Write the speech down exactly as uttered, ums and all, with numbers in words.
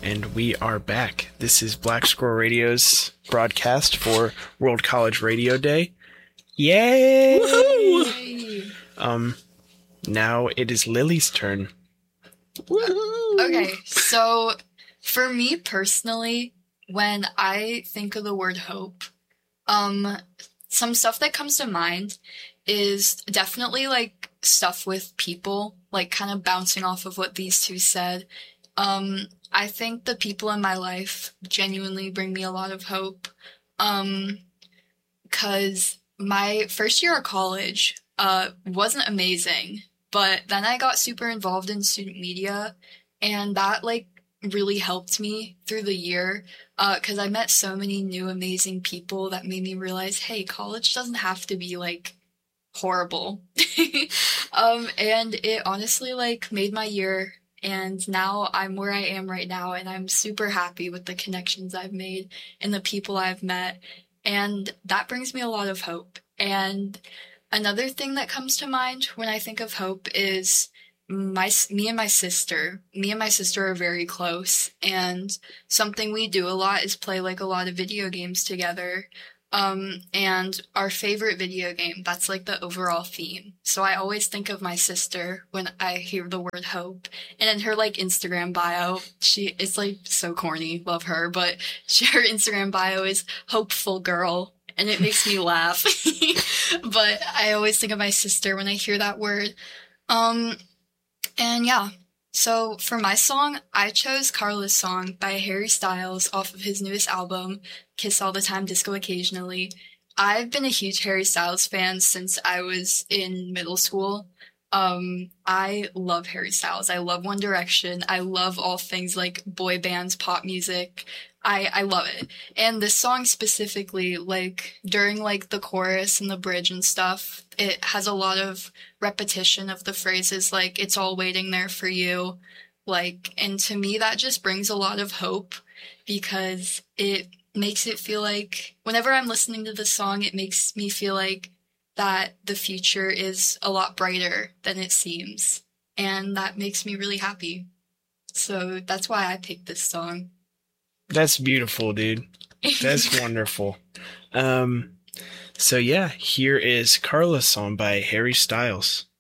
And we are back. This is Black Squirrel Radio's broadcast for World College Radio Day. Yay! Woohoo! Um, now it is Lily's turn. Woohoo! Okay, so for me personally, when I think of the word hope, um, some stuff that comes to mind is definitely like stuff with people, like kind of bouncing off of what these two said. Um, I think the people in my life genuinely bring me a lot of hope. Um, cause my first year of college, uh, wasn't amazing, but then I got super involved in student media, and that like really helped me through the year. Uh, cause I met so many new amazing people that made me realize, hey, college doesn't have to be like horrible. um, and it honestly like made my year. And now I'm where I am right now, and I'm super happy with the connections I've made and the people I've met. And that brings me a lot of hope. And another thing that comes to mind when I think of hope is my me and my sister. Me and my sister are very close, and something we do a lot is play like a lot of video games together. Um, and our favorite video game, that's like the overall theme. So I always think of my sister when I hear the word hope. And in her like Instagram bio, she, it's like so corny, love her, but she, her Instagram bio is hopeful girl. And it makes me laugh. But I always think of my sister when I hear that word. Um, and yeah. So for my song, I chose Carla's Song by Harry Styles off of his newest album, Kiss All the Time, Disco Occasionally. I've been a huge Harry Styles fan since I was in middle school. Um, I love Harry Styles. I love One Direction. I love all things like boy bands, pop music. I, I love it. And this song specifically, like, during, like, the chorus and the bridge and stuff, it has a lot of repetition of the phrases, like, it's all waiting there for you. Like, and to me, that just brings a lot of hope, because it makes it feel like, whenever I'm listening to the song, it makes me feel like that the future is a lot brighter than it seems. And that makes me really happy. So that's why I picked this song. That's beautiful, dude. That's wonderful. Um, so yeah, here is Carla's Song by Harry Styles.